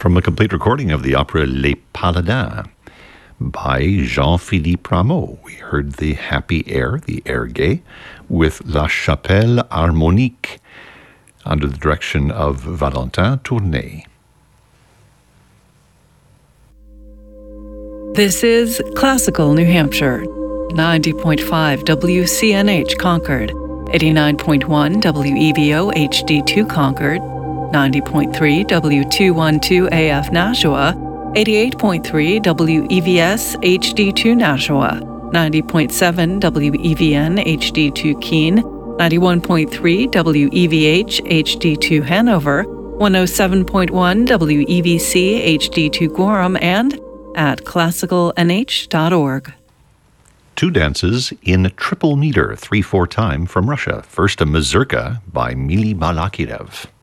from a complete recording of the opera Les Paladins by Jean-Philippe Rameau. We heard the happy air, the air gay, with La Chapelle Harmonique under the direction of Valentin Tournay. This is Classical New Hampshire, 90.5 WCNH Concord, 89.1 WEVO HD2 Concord, 90.3 W212 AF Nashua, 88.3 WEVS HD2 Nashua, 90.7 WEVN HD2 Keene, 91.3 WEVH HD2 Hanover, 107.1 WEVC HD2 Gorham, and at classicalnh.org. Two dances in triple meter, 3/4 time from Russia. First, a mazurka by Mili Balakirev.